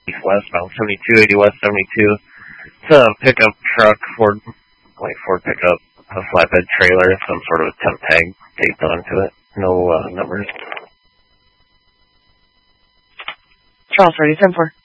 westbound, 7280 West 72. It's a pickup truck, Ford pickup, a flatbed trailer, some sort of temp tag taped onto it. No numbers. Charles, ready, 10-4.